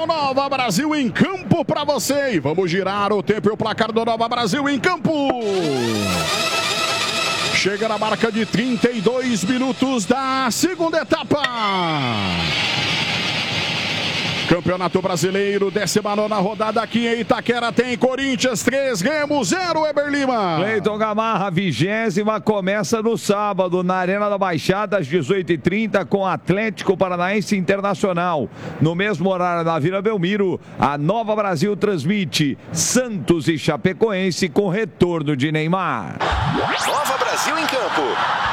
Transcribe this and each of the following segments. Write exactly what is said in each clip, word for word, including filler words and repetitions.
o Nova Brasil em campo para você. E vamos girar o tempo e o placar do Nova Brasil em campo. Chega na marca de trinta e dois minutos da segunda etapa. Campeonato Brasileiro, décima nona rodada aqui em Itaquera, tem Corinthians três, Remo zero, Eber Lima. Cleiton Gamarra, vigésima, começa no sábado, na Arena da Baixada, às dezoito e trinta, com Atlético Paranaense Internacional. No mesmo horário da Vila Belmiro, a Nova Brasil transmite Santos e Chapecoense com retorno de Neymar. Nova Brasil em campo.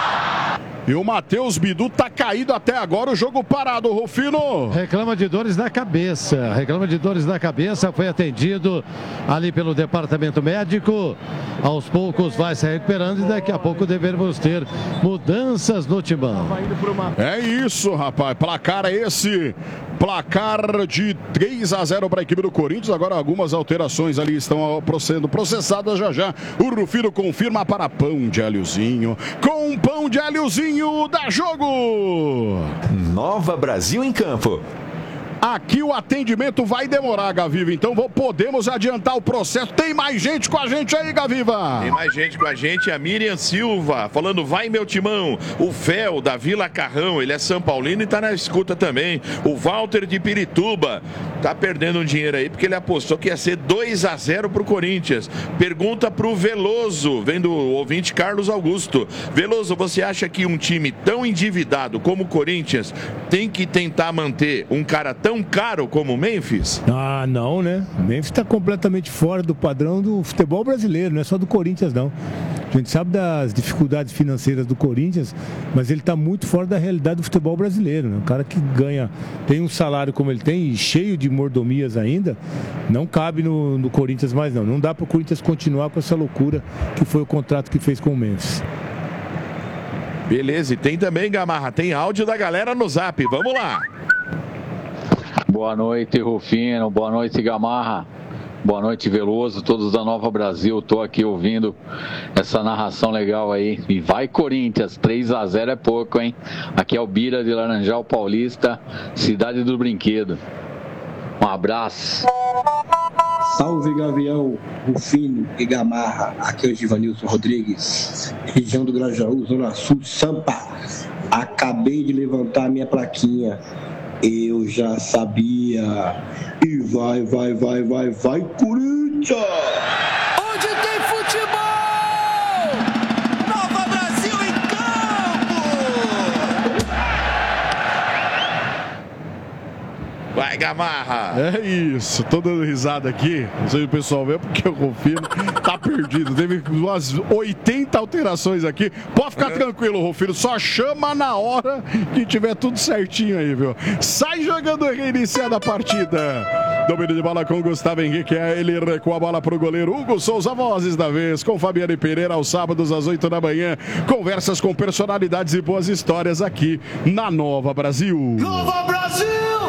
E o Matheus Bidu tá caído até agora, o jogo parado, Rufino. Reclama de dores na cabeça, reclama de dores na cabeça, foi atendido ali pelo departamento médico. Aos poucos vai se recuperando e daqui a pouco devemos ter mudanças no timão. É isso, rapaz, placar é esse, placar de três a zero para a equipe do Corinthians. Agora algumas alterações ali estão sendo processadas já já. O Rufino confirma para pão de alhozinho, com pão de alhozinho. Da jogo. Nova Brasil em campo. Aqui o atendimento vai demorar, Gaviva, então podemos adiantar o processo. Tem mais gente com a gente aí, Gaviva? Tem mais gente com a gente, a Miriam Silva, falando vai meu timão. O Fel, da Vila Carrão, ele é São Paulino e tá na escuta também. O Walter de Pirituba, tá perdendo um dinheiro aí porque ele apostou que ia ser dois a zero pro Corinthians. Pergunta pro Veloso, vem do ouvinte Carlos Augusto. Veloso, você acha que um time tão endividado como o Corinthians tem que tentar manter um cara tão tão caro como o Memphis? Ah, não, né? O Memphis está completamente fora do padrão do futebol brasileiro, não é só do Corinthians, não. A gente sabe das dificuldades financeiras do Corinthians, mas ele está muito fora da realidade do futebol brasileiro, né? Um cara que ganha, tem um salário como ele tem, e cheio de mordomias ainda, não cabe no, no Corinthians mais, não. Não dá para o Corinthians continuar com essa loucura que foi o contrato que fez com o Memphis. Beleza, e tem também, Gamarra, tem áudio da galera no Zap, vamos lá. Boa noite, Rufino. Boa noite, Gamarra. Boa noite, Veloso, todos da Nova Brasil. Tô aqui ouvindo essa narração legal aí. E vai, Corinthians, três a zero é pouco, hein? Aqui é o Bira de Laranjal Paulista, cidade do brinquedo. Um abraço. Salve, Gavião, Rufino e Gamarra. Aqui é o Givanilson Rodrigues, região do Grajaú, Zona Sul, Sampa. Acabei de levantar a minha plaquinha. Eu já sabia. E vai, vai, vai, vai, vai, Corinthians! Onde tem futebol! Nova Brasil em campo! Vai, Gamarra! É isso, tô dando risada aqui. Não sei se o pessoal vê, porque o Rufino tá perdido. Teve umas oitenta alterações aqui. Pode ficar tranquilo, Rufino. Só chama na hora que tiver tudo certinho aí, viu? Sai jogando, reiniciada a partida. Domínio de bola com Gustavo Henrique. Ele recua a bola pro goleiro Hugo Souza. Vozes da vez com Fabiane Pereira aos sábados às oito da manhã. Conversas com personalidades e boas histórias aqui na Nova Brasil. Nova Brasil!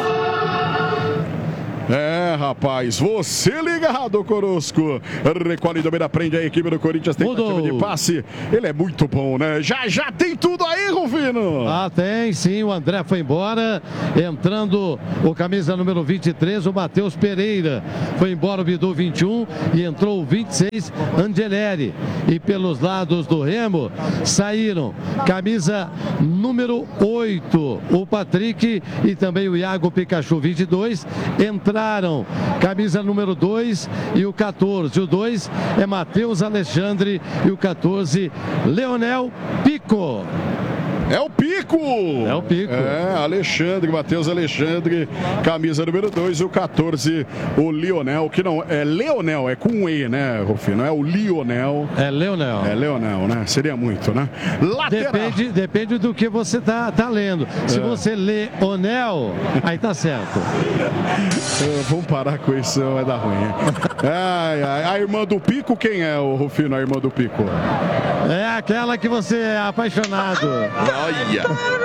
É, rapaz, você ligado conosco. Recolhe do meio, prende a equipe do Corinthians, tentativa de passe. Ele é muito bom, né? Já, já tem tudo aí, Rufino. Ah, tem sim, o André foi embora. Entrando o camisa número vinte e três, o Matheus Pereira. Foi embora o Bidu vinte e um e entrou o vinte e seis, Angeleri. E pelos lados do Remo saíram camisa número oito, o Patrick e também o Iago Pikachu vinte e dois. Entraram camisa número dois e o quatorze. O dois é Matheus Alexandre e o quatorze, Leonel Pico. É o Pico! É o Pico. É, Alexandre, Matheus Alexandre, camisa número dois, e o quatorze, o Lionel, que não é Leonel, é com E, né, Rufino? Não é o Lionel. É Leonel. É Leonel, né? Seria muito, né? Lateral. Depende, depende do que você tá, tá lendo. Se é. você lê Onel, aí tá certo. Vamos parar com isso, vai dar ruim. Ai, ai. A irmã do Pico, quem é, o Rufino, a irmã do Pico? É aquela que você é apaixonado. Olha!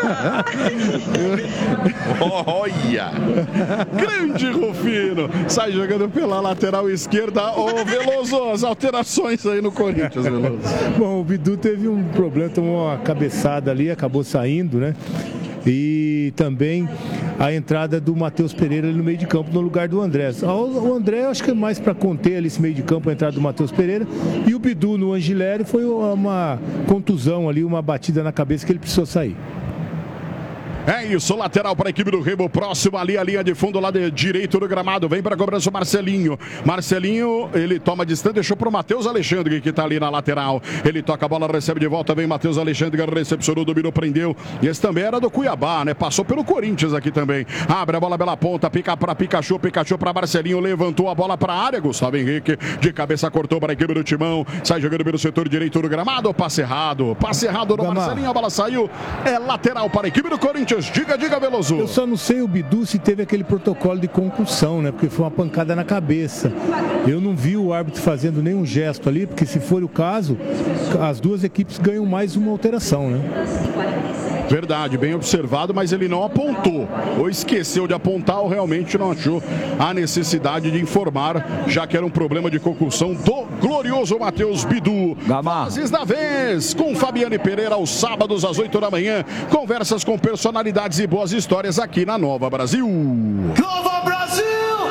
Olha! Grande Rufino! Sai jogando pela lateral esquerda. Ô, Veloso, as alterações aí no Corinthians, Veloso. Bom, o Bidu teve um problema, tomou uma cabeçada ali, acabou saindo, né? e também a entrada do Matheus Pereira ali no meio de campo no lugar do André. O André eu acho que é mais para conter ali esse meio de campo, a entrada do Matheus Pereira, e o Bidu no Angileri foi uma contusão ali, uma batida na cabeça que ele precisou sair. É isso, lateral para a equipe do Remo, próximo ali a linha de fundo lá de direito do gramado, vem para a cobrança o Marcelinho, Marcelinho, ele toma distância, deixou para o Matheus Alexandre que está ali na lateral, ele toca a bola, recebe de volta, vem Matheus Alexandre, recepcionou, dominou, prendeu, e esse também era do Cuiabá, né, passou pelo Corinthians aqui também, abre a bola pela ponta, pica para Pikachu, Pikachu para Marcelinho, levantou a bola para a área, Gustavo Henrique, de cabeça cortou para a equipe do Timão, sai jogando pelo setor direito do gramado, passe errado, passe errado do Marcelinho, a bola saiu, é lateral para a equipe do Corinthians. Diga, diga, Veloso. Eu só não sei o Bidu se teve aquele protocolo de concussão, né? Porque foi uma pancada na cabeça. Eu não vi o árbitro fazendo nenhum gesto ali, porque se for o caso, as duas equipes ganham mais uma alteração, né? Verdade, bem observado, mas ele não apontou. Ou esqueceu de apontar ou realmente não achou a necessidade de informar, já que era um problema de concussão do glorioso Matheus Bidu. Fases da vez, com Fabiane Pereira aos sábados às oito da manhã. Conversas com personalidades e boas histórias aqui na Nova Brasil. Nova Brasil!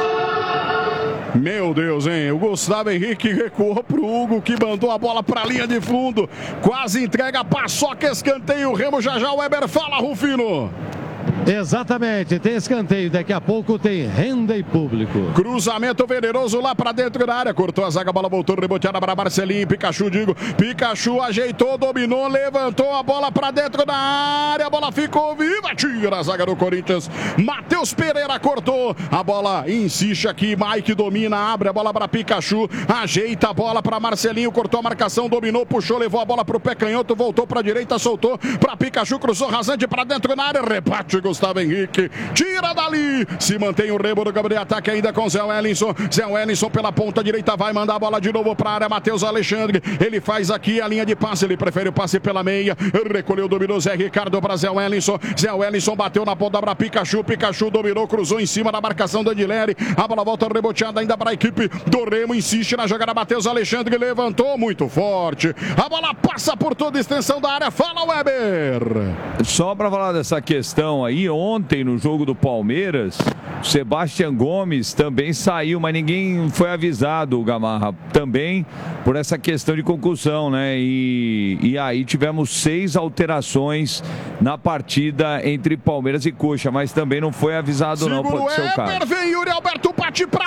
Meu Deus, hein? O Gustavo Henrique recuou pro Hugo, que mandou a bola pra linha de fundo. Quase entrega, paçoca, escanteio. Remo já já, o Weber fala, Rufino. Exatamente, tem escanteio, daqui a pouco tem renda e público. Cruzamento venenoso lá pra dentro da área, cortou a zaga, a bola voltou, reboteada para Marcelinho, Pikachu, digo, Pikachu ajeitou, dominou, levantou a bola pra dentro da área, a bola ficou viva, tira a zaga do Corinthians, Matheus Pereira cortou, a bola insiste aqui, Mike domina, abre a bola para Pikachu, ajeita a bola para Marcelinho, cortou a marcação, dominou, puxou, levou a bola pro pé canhoto, voltou pra direita, soltou pra Pikachu, cruzou rasante pra dentro da área, rebate Gustavo Henrique, tira dali, se mantém o Remo do Gabriel, ataque ainda com Zé Wellington, Zé Wellington pela ponta direita, vai mandar a bola de novo para a área, Matheus Alexandre, ele faz aqui a linha de passe, ele prefere o passe pela meia, recolheu, dominou Zé Ricardo para Zé Wellington, Zé Wellington bateu na ponta para Pikachu, Pikachu dominou, cruzou em cima da marcação do Andileri, a bola volta reboteada ainda para a equipe do Remo, insiste na jogada, Matheus Alexandre levantou muito forte, a bola passa por toda a extensão da área, fala Weber. Só para falar dessa questão aí, ontem no jogo do Palmeiras, o Sebastião Gomes também saiu, mas ninguém foi avisado, o Gamarra, também por essa questão de concussão, né? E, e aí tivemos seis alterações na partida entre Palmeiras e Coxa, mas também não foi avisado. Segura, não, pode ser o caso. Vem Yuri Alberto, bate pra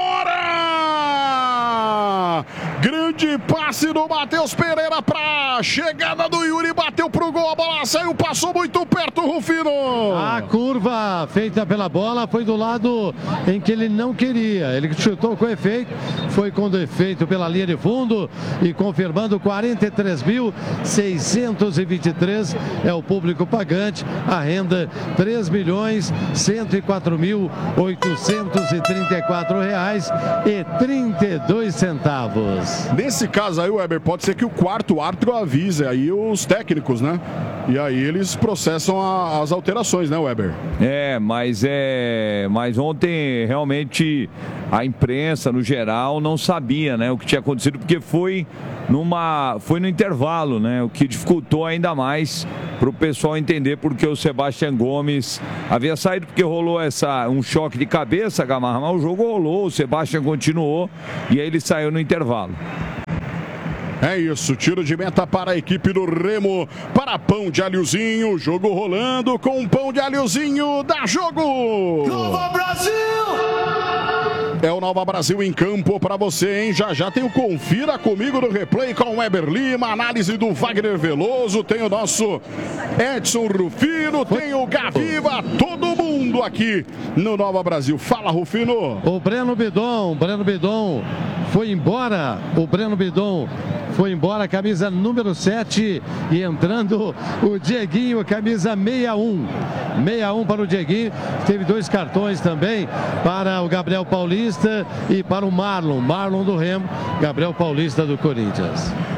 fora! Grande passe do Matheus Pereira pra chegada do Yuri, bateu pro gol, a bola saiu, passou muito perto, Rufino. A curva feita pela bola foi do lado em que ele não queria. Ele chutou com efeito, foi com defeito pela linha de fundo e confirmando quarenta e três mil seiscentos e vinte e três é o público pagante. A renda três milhões cento e quatro mil oitocentos e trinta e quatro reais e trinta e dois centavos. Nesse caso aí, Weber, pode ser que o quarto árbitro avise aí os técnicos, né? E aí eles processam a, as alterações, né, Weber? É, mas é, mas ontem realmente a imprensa no geral não sabia, né, o que tinha acontecido, porque foi numa, foi no intervalo, né, o que dificultou ainda mais para o pessoal entender porque o Sebastião Gomes havia saído, porque rolou essa, um choque de cabeça, Gamarra, mas o jogo rolou, o Sebastião continuou e aí ele saiu no intervalo. É isso, tiro de meta para a equipe do Remo, para Pão de Alhozinho, jogo rolando com Pão de Alhozinho, dá jogo! Nova Brasil! É o Nova Brasil em campo para você, hein? Já já tem o Confira Comigo no replay com o Weber Lima, análise do Wagner Veloso, tem o nosso Edson Rufino, tem o Gaviva, todo mundo aqui no Nova Brasil. Fala, Rufino! O Breno Bidon, o Breno Bidon foi embora, o Breno Bidon foi embora, camisa número sete, e entrando o Dieguinho, camisa sessenta e um. sessenta e um para o Dieguinho, teve dois cartões também para o Gabriel Paulista e para o Marlon, Marlon do Remo, Gabriel Paulista do Corinthians.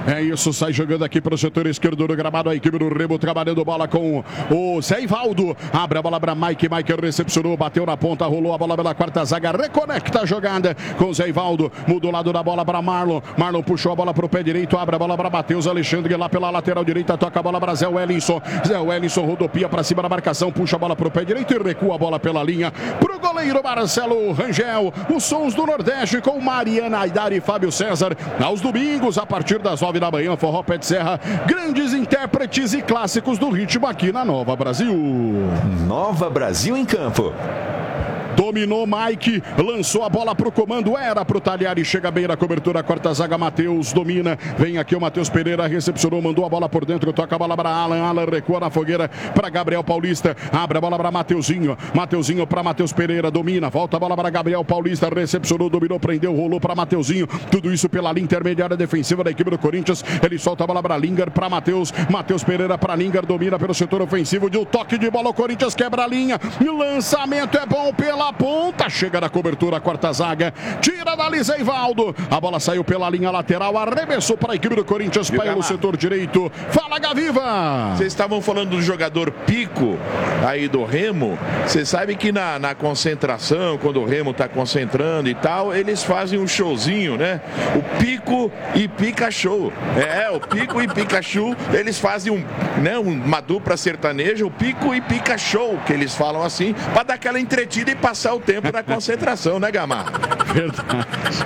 É isso, sai jogando aqui para o setor esquerdo do gramado, a equipe do Remo trabalhando bola com o Zé Ivaldo. Abre a bola para Mike, Mike recepcionou, bateu na ponta, rolou a bola pela quarta zaga, reconecta a jogada com o Zé Ivaldo, mudou o lado da bola para Marlon, Marlon puxou a bola para o pé direito, abre a bola para Matheus Alexandre lá pela lateral direita, toca a bola para Zé Wellington, Zé Wellington rodopia para cima da marcação, puxa a bola para o pé direito e recua a bola pela linha para o goleiro Marcelo Rangel. Os sons do Nordeste com Mariana Aidar e Fábio César, aos domingos a partir das nove da manhã, Forró Pé de Serra, grandes intérpretes e clássicos do ritmo aqui na Nova Brasil. Nova Brasil em campo. Dominou Mike, lançou a bola para o comando, era para o Talhari, chega bem na cobertura, quarta zaga, Matheus domina, vem aqui o Matheus Pereira, recepcionou, mandou a bola por dentro, toca a bola para Alan, Alan recua na fogueira para Gabriel Paulista, abre a bola para Mateuzinho, Mateuzinho para Matheus Pereira, domina, volta a bola para Gabriel Paulista, recepcionou, dominou, prendeu, rolou para Mateuzinho, tudo isso pela linha intermediária defensiva da equipe do Corinthians, ele solta a bola para Linger, para Matheus, Matheus Pereira para Linger, domina pelo setor ofensivo, de um toque de bola, o Corinthians quebra a linha, lançamento é bom pela ponta, chega na cobertura, a quarta zaga, tira dali Zé Ivaldo, a bola saiu pela linha lateral, arremessou para a equipe do Corinthians, pelo setor direito, fala Gaviva! Vocês estavam falando do jogador Pico, aí do Remo, você sabe que na, na concentração, quando o Remo está concentrando e tal, eles fazem um showzinho, né? O Pico e Pikachu, é, o Pico e Pikachu, eles fazem um, né, uma dupla sertaneja, o Pico e Pikachu, que eles falam assim, para dar aquela entretida e passar o tempo na concentração, né, Gamarra? Verdade.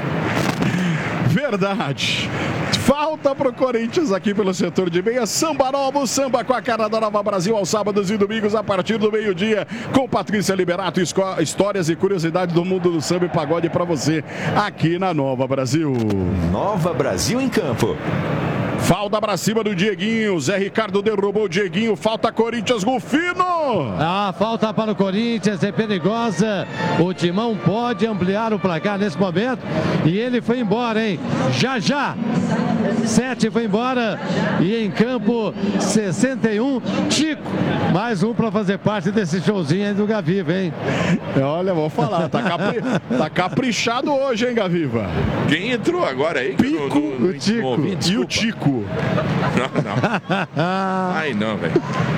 Verdade. Falta pro Corinthians aqui pelo setor de meia. Samba novo, samba com a cara da Nova Brasil aos sábados e domingos a partir do meio-dia. Com Patrícia Liberato, histórias e curiosidades do mundo do samba e pagode para você aqui na Nova Brasil. Nova Brasil em campo. Falta pra cima do Dieguinho. Zé Ricardo derrubou o Dieguinho. Falta Corinthians, Rufino. A falta para o Corinthians é perigosa. O Timão pode ampliar o placar nesse momento. E ele foi embora, hein? Já, já. Sete foi embora. E em campo, sessenta e um. Chico. Mais um para fazer parte desse showzinho aí do Gaviva, hein? Olha, vou falar. Tá, capri... tá caprichado hoje, hein, Gaviva? Quem entrou agora aí? Pico, no, no, no, o Tico. ouvi, e o Tico. Não, não. Ai, não, velho.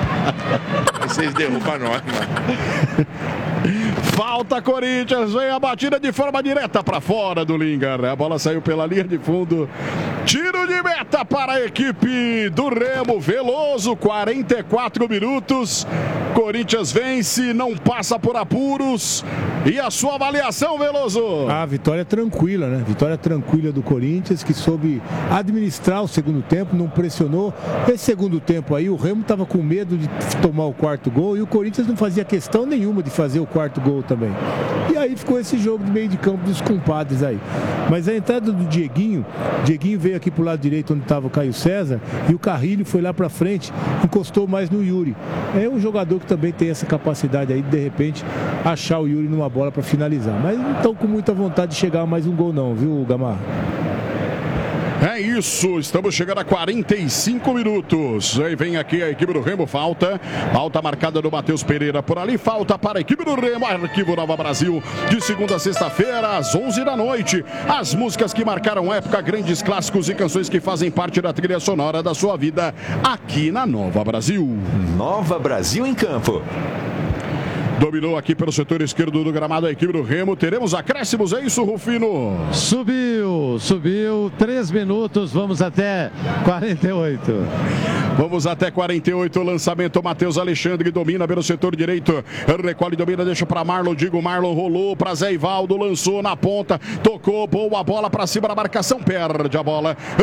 Vocês derrubam nós, mano. Falta Corinthians, vem a batida de forma direta para fora do Linger. A bola saiu pela linha de fundo. Tiro de meta para a equipe do Remo. Veloso, quarenta e quatro minutos. Corinthians vence, não passa por apuros. E a sua avaliação, Veloso? A vitória tranquila, né? Vitória tranquila do Corinthians, que soube administrar o segundo tempo, não pressionou. Esse segundo tempo aí, o Remo estava com medo de tomar o quarto gol e o Corinthians não fazia questão nenhuma de fazer o quarto gol também. E aí ficou esse jogo de meio de campo dos compadres aí. Mas a entrada do Dieguinho, Dieguinho veio aqui pro lado direito onde estava o Caio César e o Carrilho foi lá para frente, encostou mais no Yuri. É um jogador que também tem essa capacidade aí de, de repente, achar o Yuri numa bola para finalizar. Mas não estão com muita vontade de chegar a mais um gol não, viu, Gamarra? É isso, estamos chegando a quarenta e cinco minutos. Aí vem aqui a equipe do Remo, falta. Falta marcada do Matheus Pereira por ali. Falta para a equipe do Remo, Arquivo Nova Brasil. De segunda a sexta-feira, às onze da noite. As músicas que marcaram época, grandes clássicos e canções que fazem parte da trilha sonora da sua vida aqui na Nova Brasil. Nova Brasil em campo. Dominou aqui pelo setor esquerdo do gramado a equipe do Remo. Teremos acréscimos, é isso, Rufino? Subiu, subiu. Três minutos, vamos até quarenta e oito. Vamos até quarenta e oito. Lançamento, Matheus Alexandre domina pelo setor direito. Recolhe, domina, deixa para Marlon. Digo, Marlon rolou para Zé Ivaldo, lançou na ponta, tocou, boa bola para cima da marcação, perde a bola.